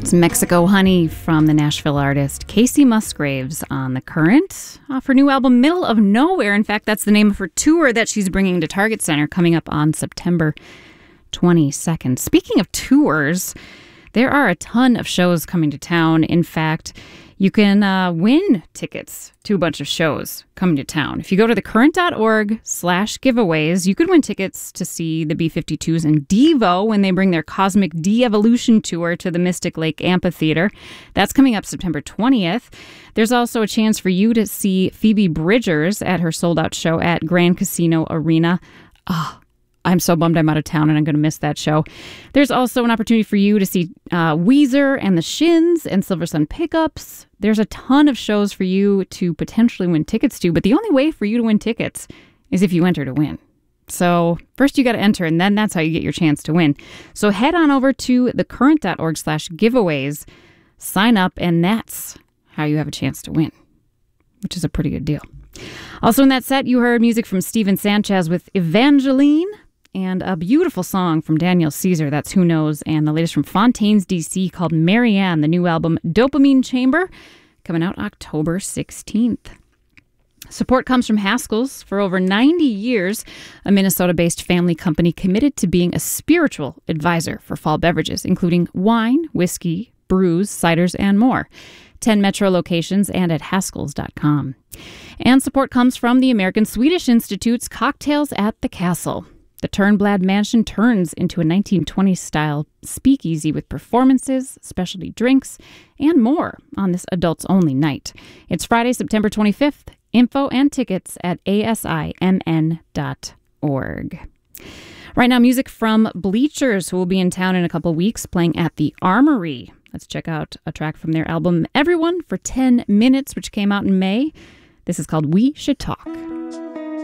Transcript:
It's Mexico Honey from the Nashville artist Casey Musgraves on The Current off her new album Middle of Nowhere. In fact, that's the name of her tour that she's bringing to Target Center coming up on September 22nd. Speaking of tours, there are a ton of shows coming to town. In fact, you can win tickets to a bunch of shows coming to town. If you go to thecurrent.org/giveaways, you could win tickets to see the B-52s and Devo when they bring their Cosmic De-Evolution tour to the Mystic Lake Amphitheater. That's coming up September 20th. There's also a chance for you to see Phoebe Bridgers at her sold-out show at Grand Casino Arena. I'm so bummed I'm out of town and I'm going to miss that show. There's also an opportunity for you to see Weezer and the Shins and Silver Sun Pickups. There's a ton of shows for you to potentially win tickets to, but the only way for you to win tickets is if you enter to win. So first you got to enter, and then that's how you get your chance to win. So head on over to thecurrent.org/giveaways, sign up, and that's how you have a chance to win, which is a pretty good deal. Also in that set, you heard music from Steven Sanchez with Evangeline, and a beautiful song from Daniel Caesar, that's Who Knows, and the latest from Fontaines DC called Marianne, the new album Dopamine Chamber, coming out October 16th. Support comes from Haskell's. For over 90 years, a Minnesota-based family company committed to being a spiritual advisor for fall beverages, including wine, whiskey, brews, ciders, and more. 10 Metro locations and at Haskells.com. And support comes from the American Swedish Institute's Cocktails at the Castle. The Turnblad Mansion turns into a 1920s-style speakeasy with performances, specialty drinks, and more on this adults-only night. It's Friday, September 25th. Info and tickets at asimn.org. Right now, music from Bleachers, who will be in town in a couple weeks, playing at the Armory. Let's check out a track from their album Everyone for 10 Minutes, which came out in May. This is called We Should Talk.